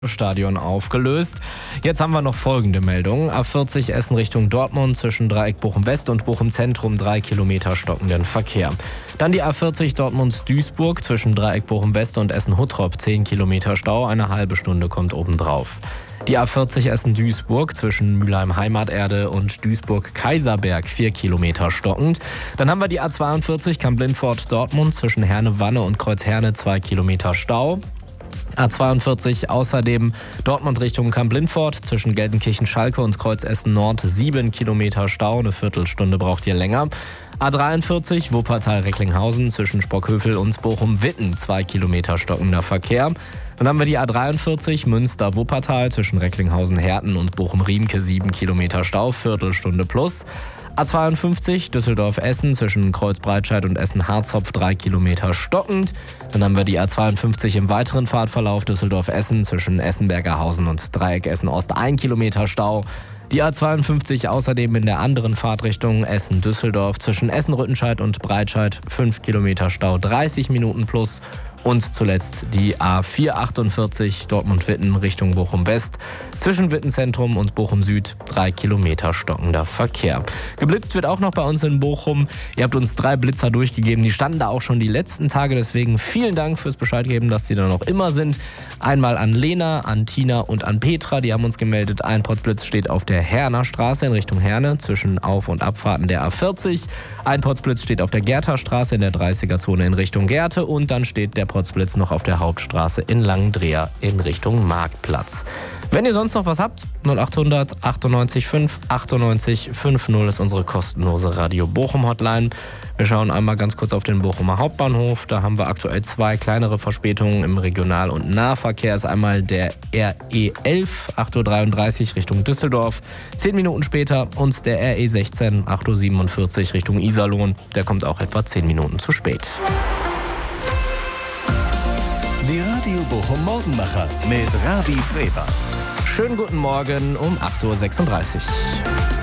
Stadion aufgelöst. Jetzt haben wir noch folgende Meldungen. A40 Essen Richtung Dortmund zwischen Dreieck Bochum-West und Bochum-Zentrum 3 Kilometer stockenden Verkehr. Dann die A40 Dortmund-Duisburg zwischen Dreieck Bochum-West und Essen-Huttrop 10 Kilometer Stau, eine halbe Stunde kommt obendrauf. Die A40 Essen-Duisburg zwischen Mülheim-Heimaterde und Duisburg-Kaiserberg 4 Kilometer stockend. Dann haben wir die A42 Kamp-Lindfort-Dortmund zwischen Herne-Wanne und Kreuz-Herne 2 Kilometer Stau. A42 außerdem Dortmund Richtung Kamp-Lindfort zwischen Gelsenkirchen-Schalke und Kreuz-Essen-Nord 7 Kilometer Stau, eine Viertelstunde braucht ihr länger. A43 Wuppertal-Recklinghausen zwischen Sprockhövel und Bochum-Witten 2 Kilometer stockender Verkehr. Dann haben wir die A43 Münster-Wuppertal zwischen Recklinghausen-Herten und Bochum-Riemke 7 Kilometer Stau, Viertelstunde plus. A52 Düsseldorf-Essen zwischen Kreuz-Breitscheid und Essen-Harzopf 3 Kilometer stockend. Dann haben wir die A52 im weiteren Fahrtverlauf Düsseldorf-Essen zwischen Essenbergerhausen und Dreieck Essen-Ost 1 Kilometer Stau. Die A52 außerdem in der anderen Fahrtrichtung Essen-Düsseldorf zwischen Essen-Rüttenscheid und Breitscheid 5 Kilometer Stau, 30 Minuten plus. Und zuletzt die A448 Dortmund-Witten Richtung Bochum-West zwischen Witten-Zentrum und Bochum-Süd 3 Kilometer stockender Verkehr. Geblitzt wird auch noch bei uns in Bochum. Ihr habt uns 3 Blitzer durchgegeben, die standen da auch schon die letzten Tage. Deswegen vielen Dank fürs Bescheid geben, dass die da noch immer sind. Einmal an Lena, an Tina und an Petra, die haben uns gemeldet. Ein Potzblitz steht auf der Herner Straße in Richtung Herne zwischen Auf- und Abfahrten der A40. Ein Potzblitz steht auf der Gerther Straße in der 30er-Zone in Richtung Gerte. Und dann steht der Potzblitz noch auf der Hauptstraße in Langendreher in Richtung Marktplatz. Wenn ihr sonst noch was habt, 0800 98 5 98 50 ist unsere kostenlose Radio Bochum Hotline. Wir schauen einmal ganz kurz auf den Bochumer Hauptbahnhof. Da haben wir aktuell 2 kleinere Verspätungen im Regional- und Nahverkehr. Ist einmal der RE11 8.33 Uhr Richtung Düsseldorf, 10 Minuten später. Und der RE16 8.47 Uhr Richtung Iserlohn. Der kommt auch etwa 10 Minuten zu spät. Die Radio Bochum Morgenmacher mit Ravi Freva. Schönen guten Morgen um 8.36 Uhr.